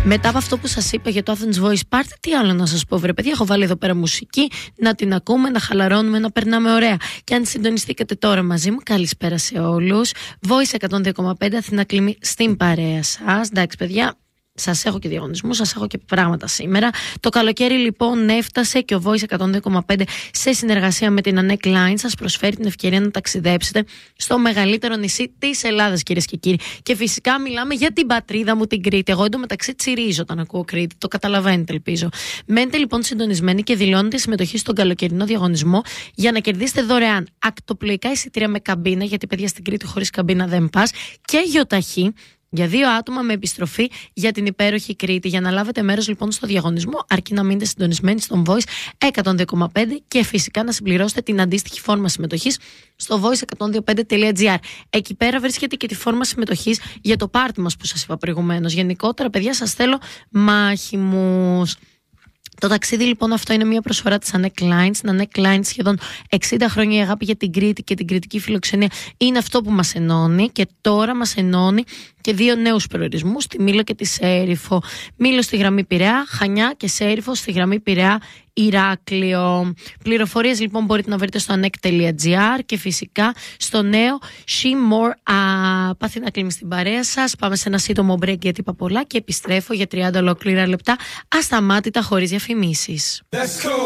Μετά από αυτό που σας είπα για το Athens Voice Party, τι άλλο να σας πω, βρε παιδιά. Έχω βάλει εδώ πέρα μουσική, να την ακούμε, να χαλαρώνουμε, να περνάμε ωραία. Και αν συντονιστήκατε τώρα μαζί μου, καλησπέρα σε όλους. Voice 102,5 Αθήνα Κλίμη στην παρέα σας. Εντάξει, παιδιά. Σας έχω και διαγωνισμούς, σας έχω και πράγματα σήμερα. Το καλοκαίρι λοιπόν έφτασε και ο Voice 102,5 σε συνεργασία με την ANEC Line σας προσφέρει την ευκαιρία να ταξιδέψετε στο μεγαλύτερο νησί της Ελλάδας, κυρίες και κύριοι. Και φυσικά μιλάμε για την πατρίδα μου, την Κρήτη. Εγώ εντωμεταξύ τσιρίζω όταν ακούω Κρήτη, το καταλαβαίνετε ελπίζω. Μένετε λοιπόν συντονισμένοι και δηλώνετε συμμετοχή στον καλοκαιρινό διαγωνισμό για να κερδίσετε δωρεάν ακτοπλοϊκά εισιτήρια με καμπίνα, γιατί παιδιά στην Κρήτη χωρίς καμπίνα δεν πας, και γιοταχή. Για 2 άτομα με επιστροφή για την υπέροχη Κρήτη. Για να λάβετε μέρος λοιπόν στο διαγωνισμό, αρκεί να μείνετε συντονισμένοι στον Voice 102,5 και φυσικά να συμπληρώσετε την αντίστοιχη φόρμα συμμετοχής στο voice125.gr. Εκεί πέρα βρίσκεται και τη φόρμα συμμετοχής για το πάρτι μας που σας είπα προηγουμένως. Γενικότερα, παιδιά, σας θέλω μάχημους. Το ταξίδι λοιπόν αυτό είναι μια προσφορά της ANEC Line. Στην ANEC Line σχεδόν 60 χρόνια η αγάπη για την Κρήτη και την κρητική φιλοξενία είναι αυτό που μας ενώνει, και τώρα μας ενώνει και 2 νέους προορισμούς, τη Μήλο και τη Σέριφο. Μήλο στη γραμμή Πειραιά, Χανιά, και Σέριφο στη γραμμή Πειραιά, Ηράκλειο. Πληροφορίες λοιπόν μπορείτε να βρείτε στο anek.gr και φυσικά στο νέο She More App. Αθήνα Κλίμη στην παρέα σας. Πάμε σε ένα σύντομο break γιατί είπα πολλά και επιστρέφω για 30 ολόκληρα λεπτά ασταμάτητα χωρίς διαφημίσεις.